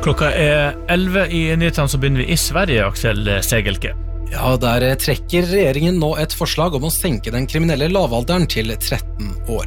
Klokka 11 i nyhetene, så begynner vi i Sverige, Aksel Segelke. Ja, der trekker regjeringen nå et forslag om å senke den kriminelle lavalderen til 13 år.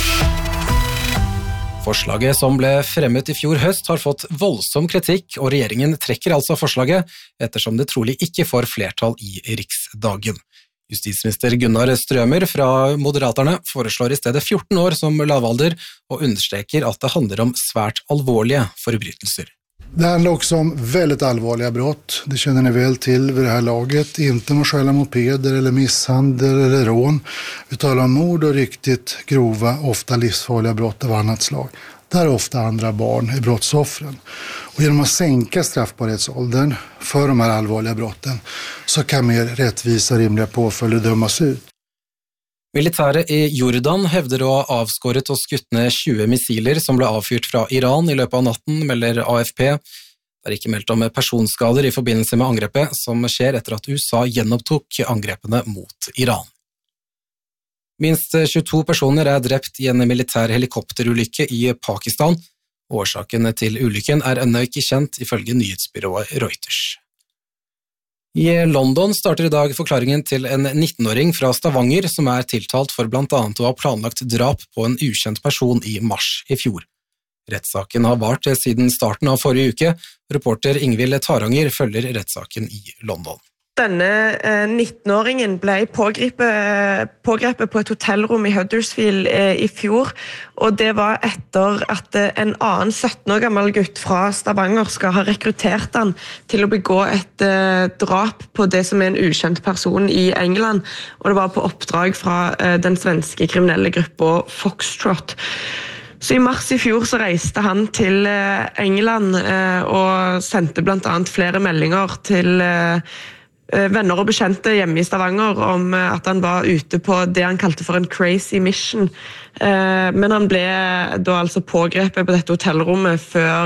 Forslaget som ble fremmet i fjor høst har fått voldsom kritikk, og regjeringen trekker altså forslaget ettersom det trolig ikke får flertall i Riksdagen. Justisminister Gunnar Strømer fra Moderaterna foreslår i stedet 14 år som lavalder og understreker at det handler om svært alvorlige forbrytelser. Det handlar också om väldigt allvarliga brott. Det känner ni väl till vid det här laget. Inte om att stjäla mopeder eller misshandel eller rån. Vi talar om mord och riktigt grova, ofta livsfarliga brott av annat slag. Där ofta andra barn är brottsoffren. Och genom att sänka straffbarhetsåldern för de här allvarliga brotten så kan mer rättvisa och rimliga påföljder dömas ut. Militæret i Jordan hevder å ha avskåret og skutt ned 20 missiler som ble avfyrt fra Iran i løpet av natten, melder AFP. Det er ikke meldt om personskader i forbindelse med angrepet, som skjer etter at USA gjenopptok angrepene mot Iran. Minst 22 personer er drept i en militær helikopterulykke i Pakistan. Årsaken til ulykken er ennå ikke kjent, ifølge nyhetsbyrået Reuters. I London starter i dag forklaringen til en 19-åring fra Stavanger som er tiltalt for blant annet å ha planlagt drap på en ukjent person i mars i fjor. Rettssaken har vart siden starten av forrige uke. Reporter Ingvild Taranger følger rettssaken i London. Denne 19-åringen ble pågrepet på et hotellrom i Huddersfield i fjor, og det var etter at en annen 17 år gammel gutt fra Stavanger skal ha rekruttert han til å begå et drap på det som er en ukjent person i England, og det var på oppdrag fra den svenske kriminelle gruppa Foxtrot. Så i mars i fjor så reiste han til England og sendte blant annet flere meldinger til venner og bekjente hjemme i Stavanger om at han var ute på det han kalte for en crazy mission. Men han ble da altså pågrepet på dette hotellrommet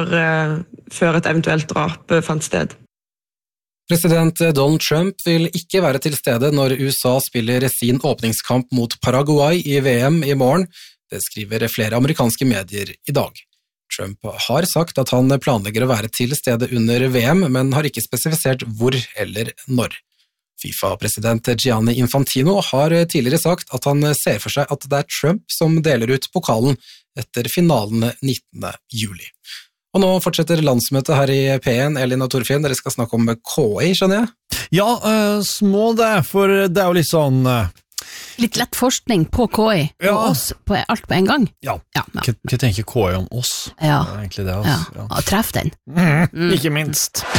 før et eventuelt drap fant sted. President Donald Trump vil ikke være til stede når USA spiller sin åpningskamp mot Paraguay i VM i morgen. Det skriver flere amerikanske medier i dag. Trump har sagt at han planlegger å være til stede under VM, men har ikke spesifisert hvor eller når. FIFA-president Gianni Infantino har tidligere sagt at han ser for seg at det er Trump som deler ut pokalen etter finalen 19. juli. Og nå fortsetter landsmøtet her i P1. Elin og Torfinn, dere skal snakke om KI, skjønner jeg? Ja, små det, for det er jo litt sånn... Litt lett forskning på KI, og oss på alt på en gang. Ja. Hva tenker KI om oss? Ja, det er egentlig det, altså. Ja. Treff den. Ikke minst.